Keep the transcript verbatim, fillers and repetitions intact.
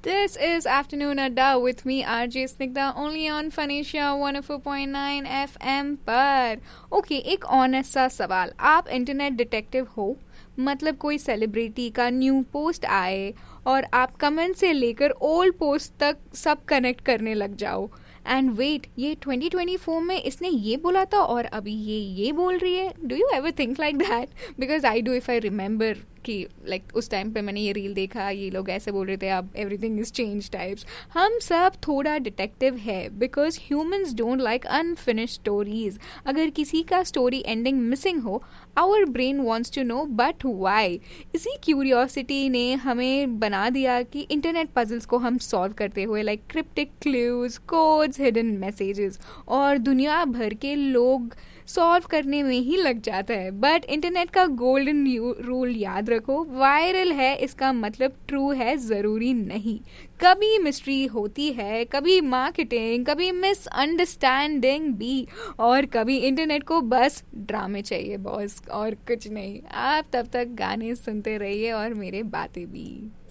This is Afternoon Adda with me R J Snigdha only on Phoenicia one oh four point nine F M पर. Okay, एक honest सा सवाल. आप internet detective हो? मतलब कोई सेलिब्रिटी का न्यू पोस्ट आए और आप कमेंट से लेकर ओल्ड पोस्ट तक सब कनेक्ट करने लग जाओ. एंड वेट, ये ट्वेंटी ट्वेंटी फोर में इसने ये बोला था और अभी ये ये बोल रही है. Do you ever think like that? Because I do if I remember कि लाइक like, उस टाइम पे मैंने ये रील देखा, ये लोग ऐसे बोल रहे थे, अब एवरीथिंग इज चेंज टाइप्स. हम सब थोड़ा डिटेक्टिव है because humans don't like unfinished stories. अगर किसी का स्टोरी एंडिंग मिसिंग हो, our brain wants to know but why. इसी क्यूरियोसिटी ने हमें बना दिया कि इंटरनेट पजल्स को हम सॉल्व करते हुए like cryptic clues, codes, hidden messages, और दुनिया भर के लोग सॉल्व करने में ही लग जाता है. बट इंटरनेट का गोल्डन रूल याद रखो, वायरल है इसका मतलब ट्रू है ज़रूरी नहीं. कभी मिस्ट्री होती है, कभी मार्केटिंग, कभी मिसअंडरस्टैंडिंग भी, और कभी इंटरनेट को बस ड्रामे चाहिए बॉस, और कुछ नहीं. आप तब तक गाने सुनते रहिए और मेरे बातें भी.